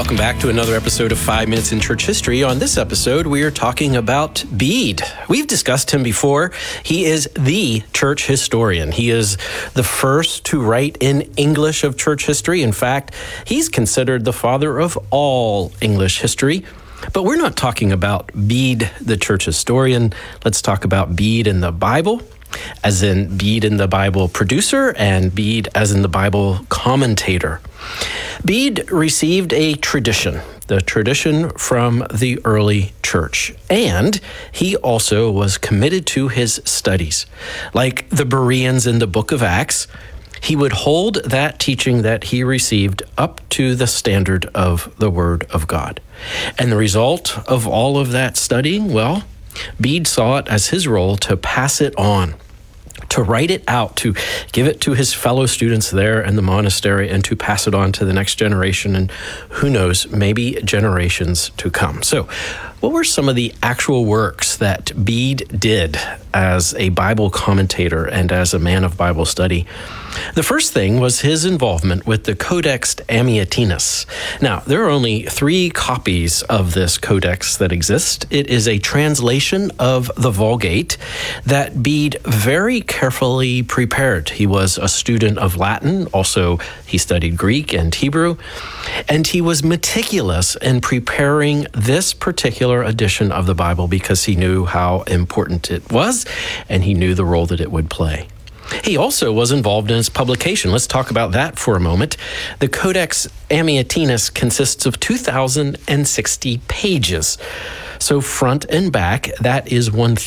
Welcome back to another episode of 5 Minutes in Church History. On this episode, we are talking about Bede. We've discussed him before. He is the church historian. He is the first to write in English of church history. In fact, he's considered the father of all English history. But we're not talking about Bede, the church historian. Let's talk about Bede in the Bible, as in Bede in the Bible producer, and Bede as in the Bible commentator. Bede received a tradition, the tradition from the early church, and he also was committed to his studies. Like the Bereans in the book of Acts, he would hold that teaching that he received up to the standard of the Word of God. And the result of all of that studying, well, Bede saw it as his role to pass it on, to write it out, to give it to his fellow students there in the monastery, and to pass it on to the next generation, and who knows, maybe generations to come. So, what were some of the actual works that Bede did as a Bible commentator and as a man of Bible study? The first thing was his involvement with the Codex Amiatinus. Now, there are only 3 copies of this codex that exist. It is a translation of the Vulgate that Bede very carefully prepared. He was a student of Latin. Also, he studied Greek and Hebrew. And he was meticulous in preparing this particular edition of the Bible because he knew how important it was and he knew the role that it would play. He also was involved in its publication. Let's talk about that for a moment. The Codex Amiatinus consists of 2,060 pages. So front and back, that is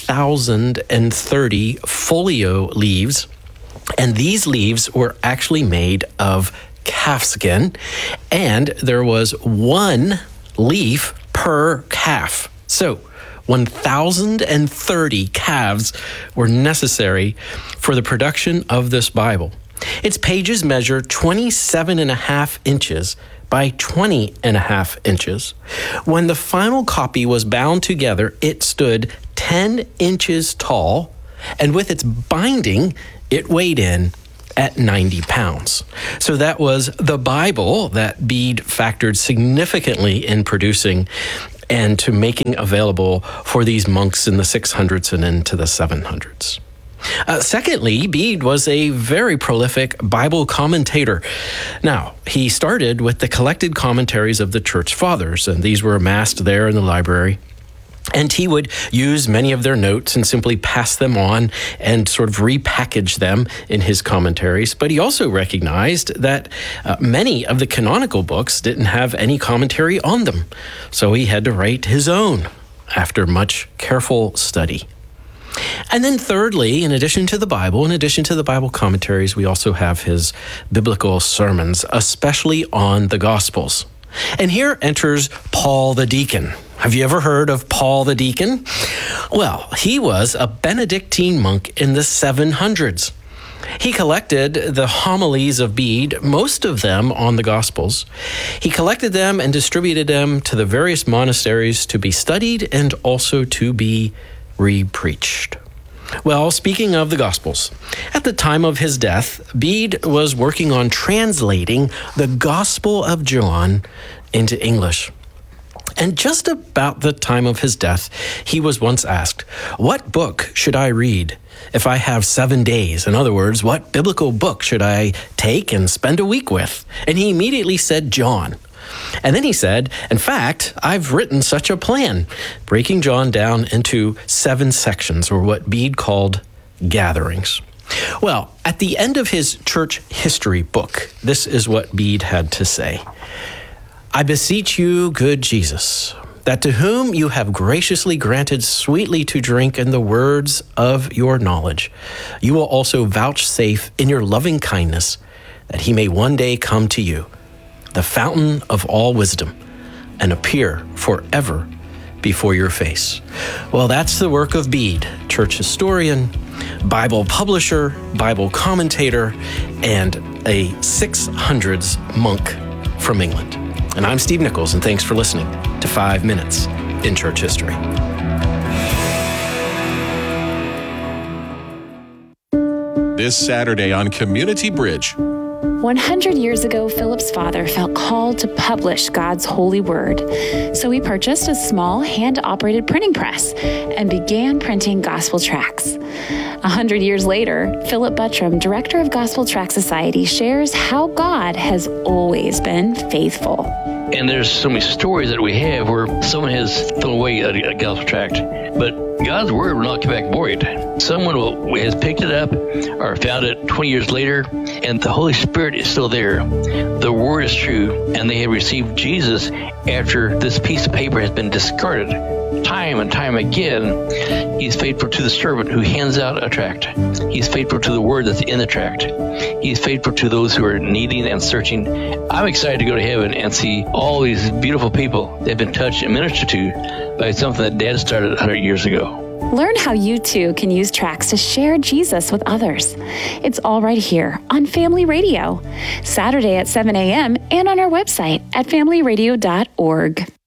1,030 folio leaves. And these leaves were actually made of calfskin, and there was 1 leaf per calf. So 1,030 calves were necessary for the production of this Bible. Its pages measure 27.5 inches by 20.5 inches. When the final copy was bound together, it stood 10 inches tall, and with its binding, it weighed in at 90 pounds. So that was the Bible that Bede factored significantly in producing and to making available for these monks in the 600s and into the 700s. Secondly, Bede was a very prolific Bible commentator. Now, he started with the collected commentaries of the church fathers, and these were amassed there in the library. And he would use many of their notes and simply pass them on and sort of repackage them in his commentaries. But he also recognized that many of the canonical books didn't have any commentary on them. So he had to write his own after much careful study. And then thirdly, in addition to the Bible commentaries, we also have his biblical sermons, especially on the Gospels. And here enters Paul the Deacon. Have you ever heard of Paul the Deacon? Well, he was a Benedictine monk in the 700s. He collected the homilies of Bede, most of them on the Gospels. He collected them and distributed them to the various monasteries to be studied and also to be re-preached. Well, speaking of the Gospels, at the time of his death, Bede was working on translating the Gospel of John into English. And just about the time of his death, he was once asked, "What book should I read if I have 7 days?" In other words, what biblical book should I take and spend a week with? And he immediately said John. And then he said, "In fact, I've written such a plan," breaking John down into 7 sections, or what Bede called gatherings. Well, at the end of his church history book, this is what Bede had to say. "I beseech you, good Jesus, that to whom you have graciously granted sweetly to drink in the words of your knowledge, you will also vouchsafe in your loving kindness that he may one day come to you, the fountain of all wisdom, and appear forever before your face." Well, that's the work of Bede, church historian, Bible publisher, Bible commentator, and a 600s monk from England. And I'm Steve Nichols, and thanks for listening to 5 Minutes in Church History. This Saturday on Community Bridge. 100 years ago, Philip's father felt called to publish God's holy word. So he purchased a small hand-operated printing press and began printing gospel tracts. 100 years later, Philip Buttram, director of Gospel Tract Society, shares how God has always been faithful. And there's so many stories that we have where someone has thrown away a gospel tract, but God's word will not come back void. Someone has picked it up or found it 20 years later, and the Holy Spirit is still there. The word is true, and they have received Jesus after this piece of paper has been discarded. Time and time again, he's faithful to the servant who hands out a tract. He's faithful to the word that's in the tract. He's faithful to those who are needing and searching. I'm excited to go to heaven and see all these beautiful people that have been touched and ministered to by something that Dad started 100 years ago. Learn how you too can use tracts to share Jesus with others. It's all right here on Family Radio, Saturday at 7 a.m. and on our website at familyradio.org.